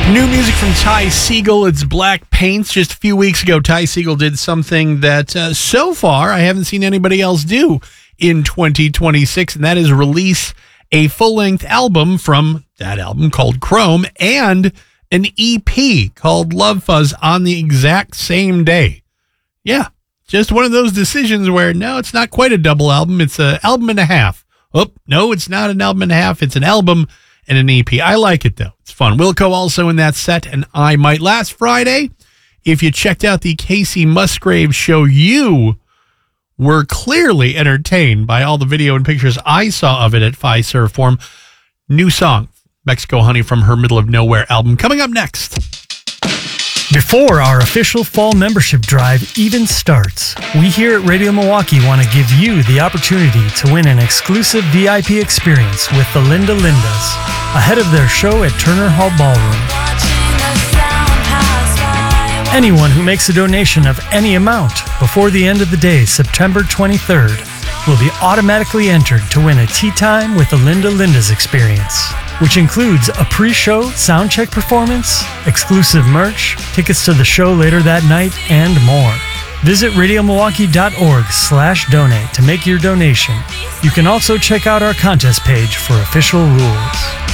New music from Ty Segall. It's Black Paints. Just a few weeks ago, Ty Segall did something that so far I haven't seen anybody else do in 2026, and that is release a full-length album from that album called Chrome and an EP called Love Fuzz on the exact same day. Yeah, just one of those decisions where, no, it's not quite a double album. It's an album and a half. Oh, no, it's not an album and a half. It's an album and an EP. I like it, though. It's fun. Wilco also in that set, and I Might. Last Friday, if you checked out the Casey Musgrave show, you were clearly entertained by all the video and pictures I saw of it at Fiserv Forum. New song, Mexico Honey, from her Middle of Nowhere album. Coming up next. Before our official fall membership drive even starts, we here at Radio Milwaukee want to give you the opportunity to win an exclusive VIP experience with the Linda Lindas ahead of their show at Turner Hall Ballroom. Anyone who makes a donation of any amount before the end of the day, September 23rd, will be automatically entered to win a tea time with the Linda Lindas experience, which includes a pre-show soundcheck performance, exclusive merch, tickets to the show later that night, and more. Visit radiomilwaukee.org/donate to make your donation. You can also check out our contest page for official rules.